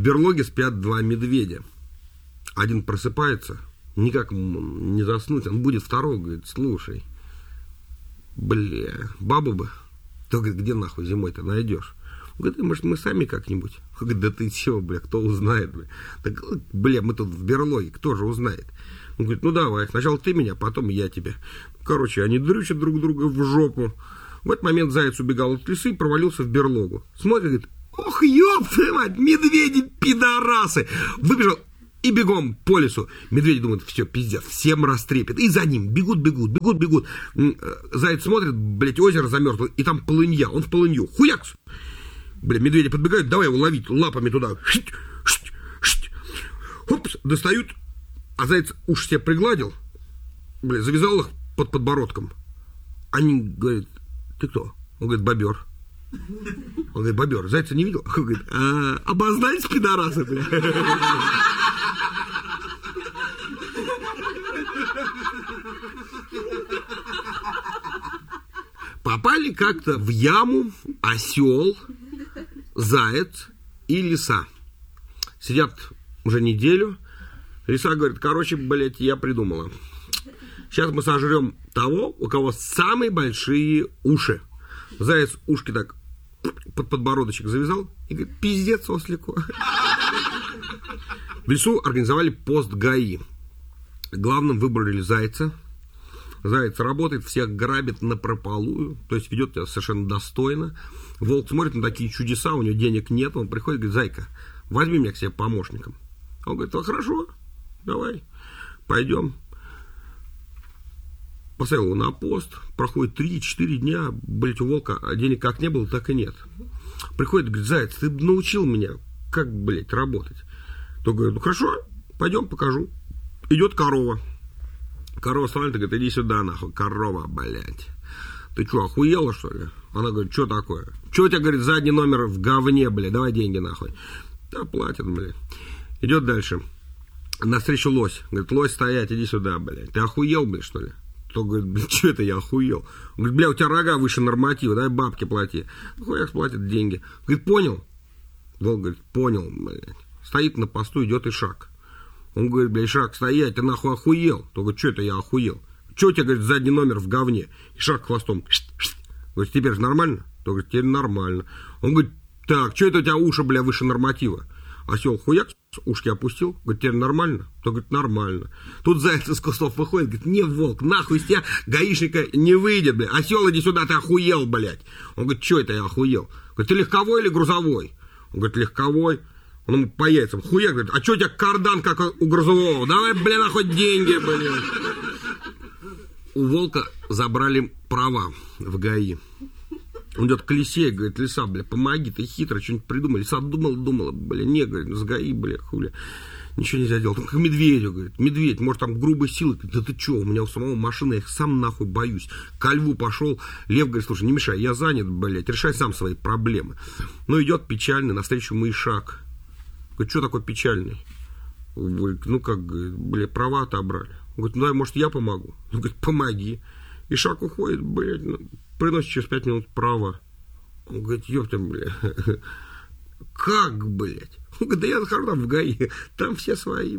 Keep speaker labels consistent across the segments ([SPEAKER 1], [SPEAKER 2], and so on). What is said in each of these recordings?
[SPEAKER 1] берлоге спят два медведя. Один просыпается, никак не заснуть, он будет второго, говорит, слушай, бабу бы, то, говорит, где нахуй зимой-то найдешь? Он говорит, может, мы сами как-нибудь? Он говорит, да ты чего, кто узнает, Так, мы тут в берлоге, кто же узнает? Он говорит, ну давай, сначала ты меня, потом я тебя. Короче, они дрючат друг друга в жопу. В этот момент заяц убегал от лисы и провалился в берлогу. Смотрит, говорит, ох, ёб твою мать, медведи-пидорасы! Выбежал и бегом по лесу. Медведи думают, все, пиздец, всем растрепет. И за ним бегут. Заяц смотрит, озеро замерзло, и там полынья. Он в полынью. Хуякс! Медведи подбегают, давай его ловить лапами туда. Хопс, достают. А заяц уши себе пригладил, завязал их под подбородком. Они говорят, ты кто? Он говорит, бобер. Он говорит, бобер, зайца не видел? Он говорит, обознались, пидорасы, Попали как-то в яму осел, заяц и лиса. Сидят уже неделю. Лиса говорит, короче, я придумала. Сейчас мы сожрем того, у кого самые большие уши. Заяц ушки так под подбородочек завязал и говорит, пиздец ослику. В лесу организовали пост ГАИ. Главным выбрали зайца. Заяц работает, всех грабит напропалую, то есть ведет себя совершенно достойно. Волк смотрит на такие чудеса, у него денег нет, он приходит и говорит, зайка, возьми меня к себе помощником. Он говорит, хорошо, давай, пойдем. Поставил его на пост, проходит 3-4 дня, у волка денег как не было, так и нет. Приходит, говорит, заяц, ты научил меня, как, работать. То говорит, хорошо, пойдем, покажу. Идет корова. Корова становится, говорит, иди сюда, нахуй, корова, Ты что, охуела, что ли? Она говорит, что такое? Что у тебя, говорит, задний номер в говне, давай деньги, нахуй. Да, платят, Идет дальше. Навстречу лось. Говорит, лось, стоять, иди сюда, Ты охуел, что ли? То говорит, что это я охуел? Он говорит, у тебя рога выше норматива, дай бабки плати. Хуяк платит деньги. Говорит, понял? Волк говорит, понял, Стоит на посту, идет Ишак. Он говорит, Ишак, стоять, ты нахуй охуел? То говорит, что это я охуел? Что у тебя, говорит, задний номер в говне? Ишак хвостом. Говорит, теперь же нормально? То говорит, теперь нормально. Он говорит, так, что это у тебя уши, выше норматива? Осел хуяк, ушки опустил, говорит, теперь нормально? То говорит, нормально. Тут заяц из кустов выходит, говорит, не, волк, нахуй из тебя гаишника не выйдет, Осел, иди сюда, ты охуел, Он говорит, что это я охуел? Говорит, ты легковой или грузовой? Он говорит, легковой. Он ему по яйцам, хуяк, говорит, а что у тебя кардан, как у грузового? Давай, хоть деньги, У волка забрали права в ГАИ. Он идет к лисе, говорит, лиса, помоги, ты хитро что-нибудь придумай. Лиса думала, не, говорит, с ГАИ, хули. Ничего нельзя делать. Он к медведю, говорит, медведь, может, там грубой силы. Да ты что, у меня у самого машина, я их сам нахуй боюсь. Ко льву пошел, лев говорит, слушай, не мешай, я занят, решай сам свои проблемы. Ну, идет печальный, навстречу ему Ишак. Говорит, что такое печальный? Говорит, права отобрали. Он говорит, дай, может, я помогу? Он говорит, помоги. Ишак уходит, приносит через 5 минут права. Он говорит, ёпта, как, Он говорит, да я захожу там в ГАИ, там все свои,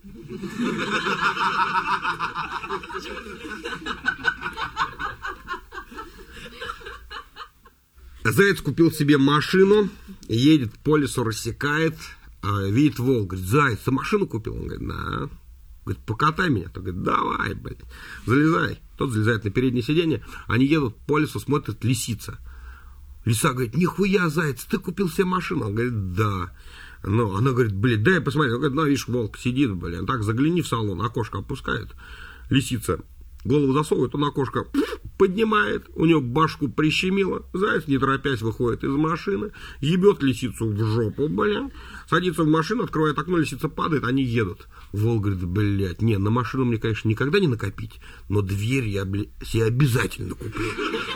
[SPEAKER 1] Заяц купил себе машину, едет по лесу, рассекает, видит волк, говорит, заяц, ты машину купил? Он говорит, да. Говорит, покатай меня. Тот говорит, давай, залезай. Тот залезает на переднее сиденье, они едут по лесу, смотрят лисица. Лиса говорит, нихуя, заяц, ты купил себе машину? Он говорит, да. Но она говорит, дай посмотри. Он говорит, видишь, волк сидит, так загляни в салон, окошко опускает. Лисица голову засовывает, он окошко поднимает, у него башку прищемило, заяц, не торопясь, выходит из машины, ебет лисицу в жопу, садится в машину, открывает окно, лисица падает, они едут. Волк говорит, на машину мне, конечно, никогда не накопить, но дверь я себе обязательно куплю.